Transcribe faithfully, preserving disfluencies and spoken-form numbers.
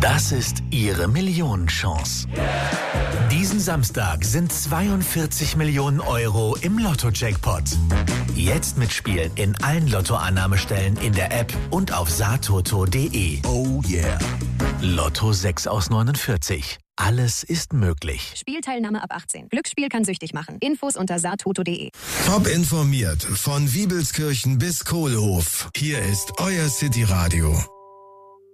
Das ist Ihre Millionenchance. Diesen Samstag sind zweiundvierzig Millionen Euro im Lotto-Jackpot. Jetzt mitspielen in allen Lottoannahmestellen in der App und auf satoto punkt de. Oh yeah. Lotto sechs aus neunundvierzig. Alles ist möglich. Spielteilnahme ab achtzehn. Glücksspiel kann süchtig machen. Infos unter satoto punkt de. Top informiert von Wiebelskirchen bis Kohlhof. Hier ist euer City Radio.